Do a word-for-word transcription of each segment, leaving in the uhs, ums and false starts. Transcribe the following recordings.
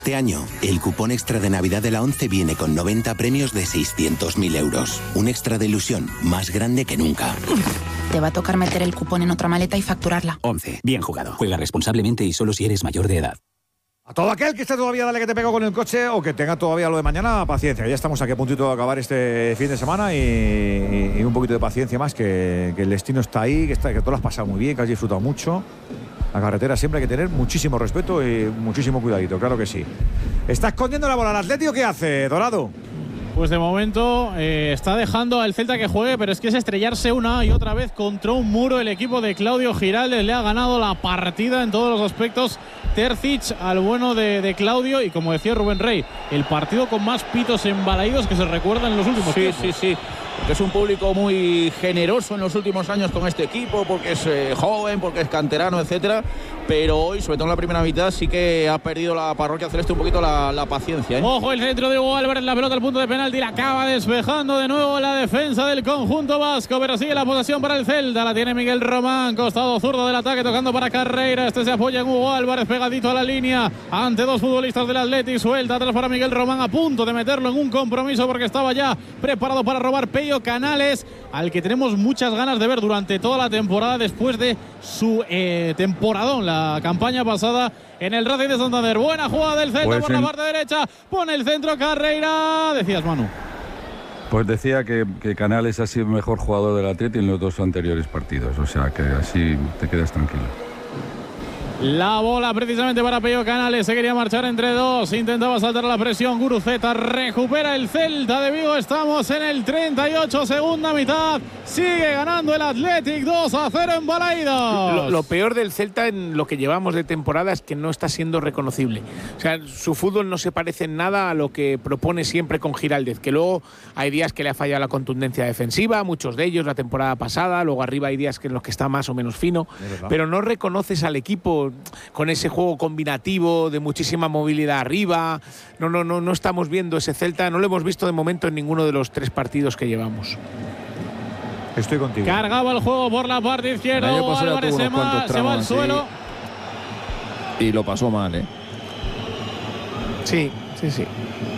Este año, el cupón extra de Navidad de la ONCE viene con noventa premios de seiscientos mil euros. Un extra de ilusión más grande que nunca. Te va a tocar meter el cupón en otra maleta y facturarla. ONCE. Bien jugado. Juega responsablemente y solo si eres mayor de edad. A todo aquel que esté todavía dale que te pego con el coche o que tenga todavía lo de mañana, paciencia. Ya estamos aquí a puntito de acabar este fin de semana y, y un poquito de paciencia más, que, que el destino está ahí, que, está, que tú lo has pasado muy bien, que has disfrutado mucho. La carretera siempre hay que tener muchísimo respeto y muchísimo cuidadito, claro que sí. ¿Está escondiendo la bola el Atlético? ¿Qué hace, Dorado? Pues de momento eh, está dejando al Celta que juegue, pero es que es estrellarse una y otra vez contra un muro. El equipo de Claudio Giraldes le ha ganado la partida en todos los aspectos. Terzic al bueno de, de Claudio, y como decía Rubén Rey, el partido con más pitos embalaídos que se recuerdan en los últimos sí, tiempos. Sí, sí, sí. Porque es un público muy generoso en los últimos años con este equipo, porque es eh, joven, porque es canterano, etcétera. Pero hoy, sobre todo en la primera mitad, sí que ha perdido la parroquia celeste un poquito la, la paciencia, ¿eh? Ojo, el centro de Hugo Álvarez, la pelota al punto de penalti, la acaba despejando de nuevo la defensa del conjunto vasco, pero sigue la posesión para el Celta, la tiene Miguel Román, costado zurdo del ataque, tocando para Carreira, este se apoya en Hugo Álvarez, pegadito a la línea, ante dos futbolistas del Atleti, suelta atrás para Miguel Román, a punto de meterlo en un compromiso porque estaba ya preparado para robar Pello Canales, al que tenemos muchas ganas de ver durante toda la temporada después de su eh, temporadón, la campaña pasada en el Racing de Santander. Buena jugada del Celta pues por en... la parte derecha, pone el centro Carreira, decías, Manu. Pues decía que, que Canales ha sido el mejor jugador del Atleti en los dos anteriores partidos, o sea que así te quedas tranquilo. La bola precisamente para Pello Canales, se quería marchar entre dos, intentaba saltar la presión, Guruceta recupera el Celta de Vigo, estamos en el treinta y ocho, segunda mitad, sigue ganando el Athletic dos a cero en Balaidos. Lo, lo peor del Celta en lo que llevamos de temporada es que no está siendo reconocible. O sea, su fútbol no se parece en nada a lo que propone siempre con Giraldez, que luego hay días que le ha fallado la contundencia defensiva, muchos de ellos la temporada pasada, luego arriba hay días en los que está más o menos fino, pero no reconoces al equipo con ese juego combinativo de muchísima movilidad arriba. No, no, no, no estamos viendo ese Celta, no lo hemos visto de momento en ninguno de los tres partidos que llevamos. Estoy contigo. Cargaba el juego por la parte izquierda, Álvarez se, ma, se va al suelo. Y lo pasó mal, ¿eh? Sí, sí, sí.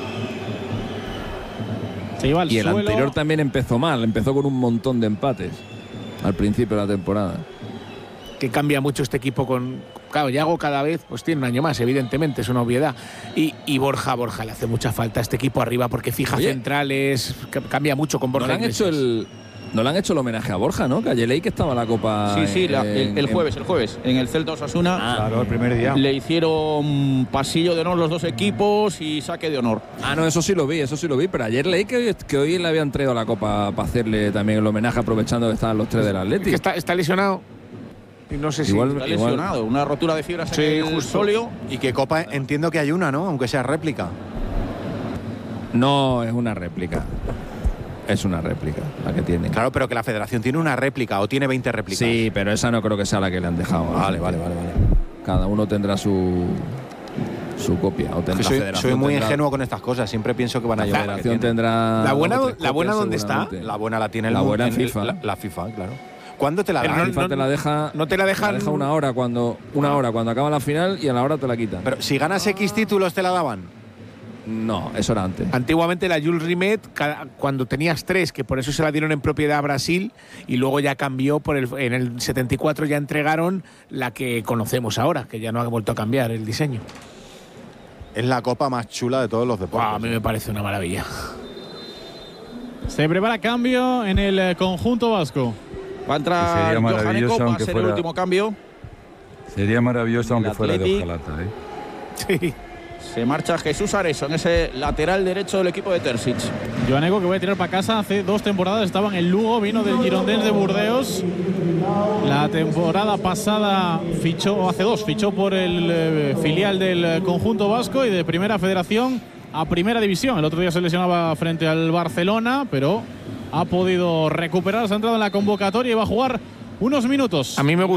Se iba al y el suelo. Anterior también empezó mal, empezó con un montón de empates al principio de la temporada. Que cambia mucho este equipo con... Claro, Yago cada vez pues tiene un año más, evidentemente, es una obviedad. Y, y Borja, Borja le hace mucha falta a este equipo arriba porque fija Oye, centrales, cambia mucho con Borja. ¿No le han hecho el, no le han hecho el homenaje a Borja, no? Que ayer leí que estaba en la Copa... Sí, sí, en, la, el, el jueves, el jueves, en el Celta Osasuna. Ah, claro, el primer día. Le hicieron pasillo de honor los dos equipos y saque de honor. Ah, no, eso sí lo vi, eso sí lo vi, pero ayer leí que, que hoy le habían traído la Copa para hacerle también el homenaje, aprovechando que estaban los tres del Atlético. Que está, está lesionado. Y no sé si igual, está lesionado, igual. Una rotura de fibras sí, en el sóleo. Y que Copa entiendo que hay una, ¿no? Aunque sea réplica. No, es una réplica. Es una réplica la que tiene. Claro, pero que la Federación tiene una réplica o tiene veinte réplicas. Sí, pero esa no creo que sea la que le han dejado. Vale, vale, vale, vale. Cada uno tendrá su su copia. O tendrá, soy, la soy muy tendrá, ingenuo con estas cosas. Siempre pienso que van a llevar. La Federación tendrá. La buena, copias, la buena ¿dónde está? La buena la tiene el La buena en el, FIFA. La, la FIFA, claro. ¿Cuándo te la dan? La FIFA no, te la deja. No te la dejan. Te la deja una hora cuando una hora cuando acaba la final y a la hora te la quitan. Pero si ganas X títulos te la daban. No, eso era antes. Antiguamente la Jules Rimet, cuando tenías tres, que por eso se la dieron en propiedad a Brasil, y luego ya cambió, por el, en el setenta y cuatro ya entregaron la que conocemos ahora, que ya no ha vuelto a cambiar el diseño. Es la copa más chula de todos los deportes. Wow, a mí me parece una maravilla. Se prepara cambio en el conjunto vasco. Va a entrar Johaneko, va a ser fuera, el último cambio. Sería maravilloso aunque fuera Athletic. de Ojalata, ¿eh? Sí. Se marcha Jesús Areso en ese lateral derecho del equipo de Terzic. Johaneko, que voy a tirar para casa, hace dos temporadas estaba en el Lugo, vino del Girondins de Burdeos. La temporada pasada fichó, o hace dos, fichó por el eh, filial del conjunto vasco y de Primera Federación a Primera División. El otro día se lesionaba frente al Barcelona, pero ha podido recuperar, se ha entrado en la convocatoria y va a jugar unos minutos. A mí me gusta.